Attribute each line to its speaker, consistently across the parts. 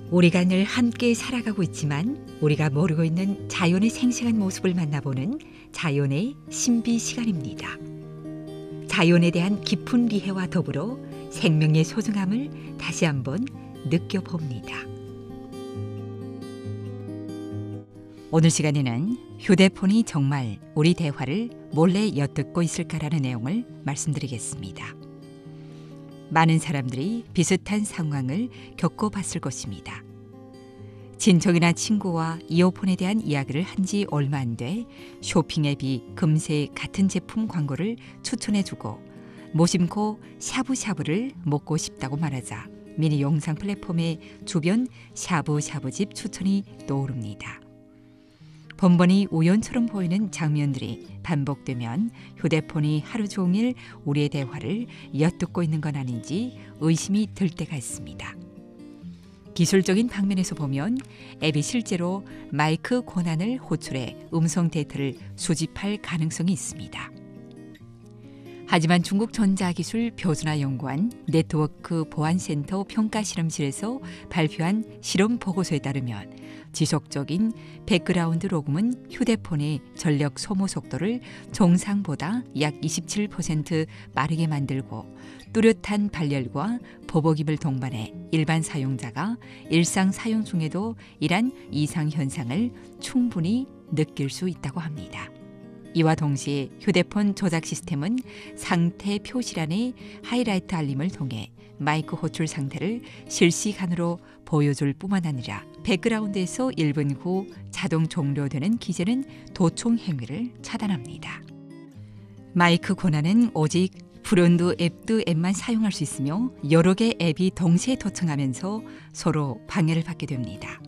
Speaker 1: 우리가 늘 함께 살아가고 있지만 우리가 모르고 있는 자연의 생생한 모습을 만나보는 자연의 신비 시간입니다. 자연에 대한 깊은 이해와 더불어 생명의 소중함을 다시 한번 느껴봅니다. 오늘 시간에는 휴대폰이 정말 우리 대화를 몰래 엿듣고 있을까라는 내용을 말씀드리겠습니다. 많은 사람들이 비슷한 상황을 겪어봤을 것입니다. 친척이나 친구와 이어폰에 대한 이야기를 한 지 얼마 안 돼 쇼핑 앱이 금세 같은 제품 광고를 추천해주고 무심코 샤브샤브를 먹고 싶다고 말하자 미니 영상 플랫폼의 주변 샤브샤브집 추천이 떠오릅니다. 번번이 우연처럼 보이는 장면들이 반복되면 휴대폰이 하루 종일 우리의 대화를 엿듣고 있는 건 아닌지 의심이 들 때가 있습니다. 기술적인 방면에서 보면 앱이 실제로 마이크 권한을 호출해 음성 데이터를 수집할 가능성이 있습니다. 하지만 중국 전자기술 표준화연구원 네트워크 보안센터 평가실험실에서 발표한 실험 보고서에 따르면 지속적인 백그라운드 녹음은 휴대폰의 전력 소모 속도를 정상보다 약 27% 빠르게 만들고 뚜렷한 발열과 보복임을 동반해 일반 사용자가 일상 사용 중에도 이러한 이상 현상을 충분히 느낄 수 있다고 합니다. 이와 동시에 휴대폰 조작 시스템은 상태 표시란의 하이라이트 알림을 통해 마이크 호출 상태를 실시간으로 보여줄 뿐만 아니라 백그라운드에서 1분 후 자동 종료되는 기재는 도청 행위를 차단합니다. 마이크 권한은 오직 브론드 앱만 사용할 수 있으며 여러 개의 앱이 동시에 도청하면서 서로 방해를 받게 됩니다.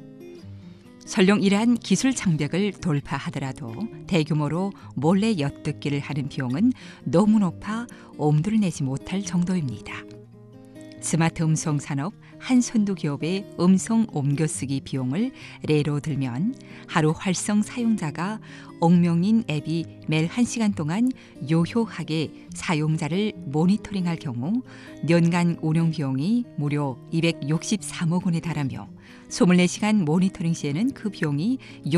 Speaker 1: 설령 이러한 기술 장벽을 돌파하더라도 대규모로 몰래 엿듣기를 하는 비용은 너무 높아 엄두를 내지 못할 정도입니다. 스마트 음성 산업 한 선두 기업의 음성 옮겨쓰기 비용을 예로 들면 하루 활성 사용자가 억명인 앱이 매일 1시간 동안 요효하게 사용자를 모니터링할 경우 연간 운영 비용이 무려 263억 원에 달하며 24시간 모니터링 시에는 그 비용이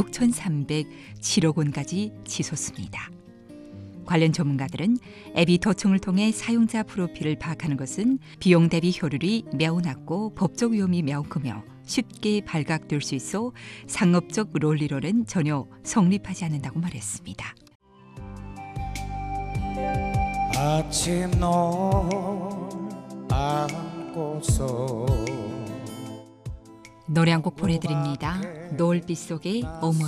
Speaker 1: 6,307억 원까지 치솟습니다. 관련 전문가들은 앱이 도청을 통해 사용자 프로필을 파악하는 것은 비용 대비 효율이 매우 낮고 법적 위험이 매우 크며 쉽게 발각될 수 있어 상업적 논리로는 전혀 성립하지 않는다고 말했습니다.
Speaker 2: 아침 널 안고서
Speaker 1: 노래 한 곡 보내드립니다. 노을빛 속의 어머니.